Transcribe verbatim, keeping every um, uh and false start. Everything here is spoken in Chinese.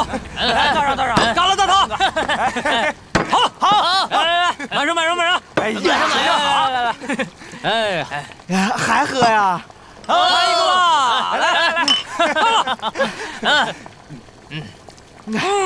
来，倒上倒上，干了大头！好，好，来来来，满上满上满上！哎呀，满上满上，好，来来来，哎哎， 还喝呀？ 来一个吧，来来来，到了，嗯嗯。